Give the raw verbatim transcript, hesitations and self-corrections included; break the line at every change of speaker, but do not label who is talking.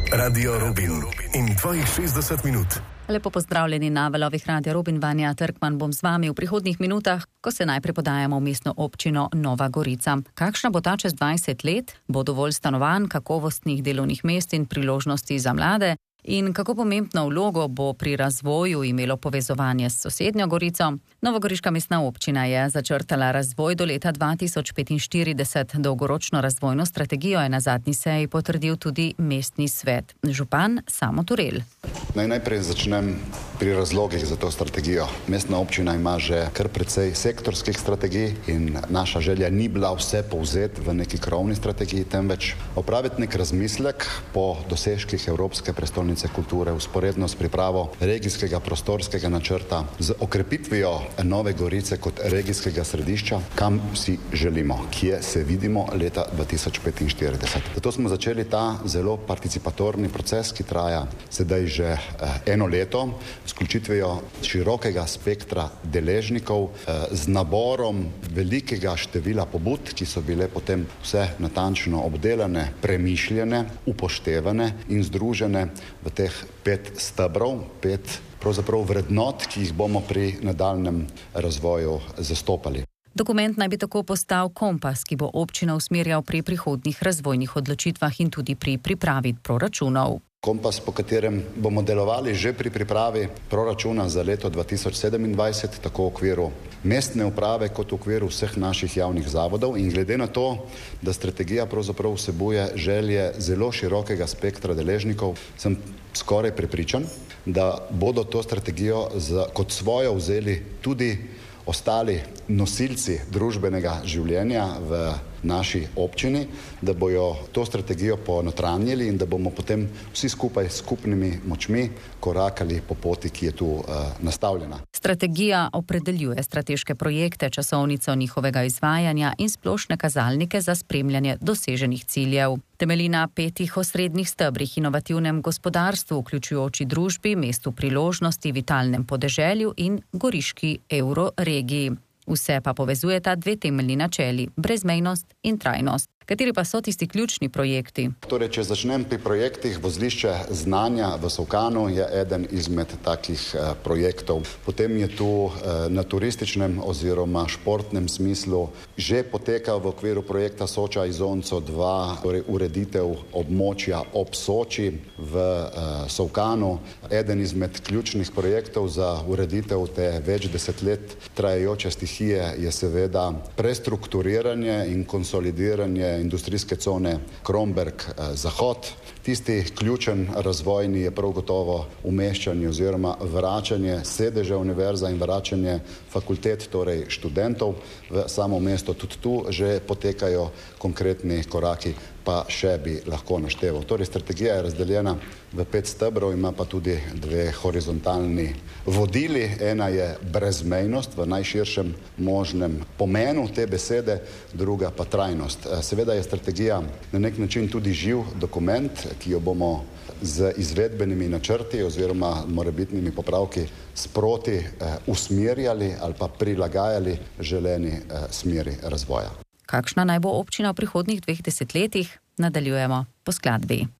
Radio Rubin in tvojih šestdeset minut.
Lepo pozdravljeni na valovih Radia Rubin, Vanja Trkman bom z vami v prihodnjih minutah, ko se najprej podajamo v mestno občino Nova Gorica. Kakšna bo ta čez dvajset let? Bo dovolj stanovanj, kakovostnih delovnih mest in priložnosti za mlade? In kako pomembno vlogo bo pri razvoju imelo povezovanje s sosednjo Gorico? Novogoriška mestna občina je začrtala razvoj do leta dva tisoč petinštirideset. Dolgoročno razvojno strategijo je na zadnji seji potrdil tudi mestni svet. Župan Samo Turel.
Naj najprej začnem pri razlogih za to strategijo. Mestna občina ima že kar precej sektorskih strategij in naša želja ni bila vse povzeti v neki krovni strategiji, temveč opraviti nek razmislek po dosežkih Evropske prestolnice kulture, usporedno s pripravo regijskega prostorskega načrta, z okrepitvijo Nove Gorice kot regijskega središča, kam si želimo, kje se vidimo leta dva tisoč petinštirideset. Zato smo začeli ta zelo participatorni proces, ki traja sedaj že eh, eno leto, s vključitvijo širokega spektra deležnikov, eh, z naborom velikega števila pobud, ki so bile potem vse natančno obdelane, premišljene, upoštevane in združene v teh pet stebrov, pet pravzaprav vrednot, ki jih bomo pri nadaljnjem razvoju zastopali.
Dokument naj bi tako postal kompas, ki bo občino usmerjal pri prihodnjih razvojnih odločitvah in tudi pri pripravi proračunov.
Kompas, po katerem bomo delovali že pri pripravi proračuna za leto dva tisoč sedemindvajset, tako v okviru mestne uprave kot v okviru vseh naših javnih zavodov, in glede na to, da strategija pravzaprav vsebuje želje zelo širokega spektra deležnikov, sem skoraj prepričan, da bodo to strategijo za, kot svojo vzeli tudi ostali nosilci družbenega življenja v naši občini, da bojo to strategijo ponotranjili in da bomo potem vsi skupaj s skupnimi močmi korakali po poti, ki je tu uh, nastavljena.
Strategija opredeljuje strateške projekte, časovnico njihovega izvajanja in splošne kazalnike za spremljanje doseženih ciljev. Temelji na petih osrednjih stebrih: inovativnem gospodarstvu, vključujoči družbi, mestu priložnosti, vitalnem podeželju in goriški evroregiji. Vse pa povezujeta dve temeljni načeli: brezmejnost in trajnost. Kateri pa so tisti ključni projekti?
Torej, če začnem pri projektih, vozlišče znanja v Solkanu je eden izmed takih eh, projektov. Potem je tu eh, na turističnem oziroma športnem smislu že poteka v okviru projekta Soča Izonco dva, torej ureditev območja ob Soči v eh, Solkanu. Eden izmed ključnih projektov za ureditev te več deset let trajajoče stihije je seveda prestrukturiranje in konsolidiranje industrijske cone Kromberk-Zahod. Tisti ključen razvojni je prav gotovo umeščanje oziroma vračanje sedeža univerza in vračanje fakultet, torej študentov v samo mesto. Tudi tu že potekajo konkretni koraki, pa še bi lahko našteval. Torej, strategija je razdeljena v pet stebrov, ima pa tudi dve horizontalni vodili. Ena je brezmejnost v najširšem možnem pomenu te besede, druga pa trajnost. Seveda je strategija na nek način tudi živ dokument, ki jo bomo z izvedbenimi načrti oziroma morebitnimi popravki sproti eh, usmerjali ali pa prilagajali želeni eh, smeri razvoja.
Kakšna naj bo občina v prihodnjih dveh desetletjih? Nadaljujemo po skladbi.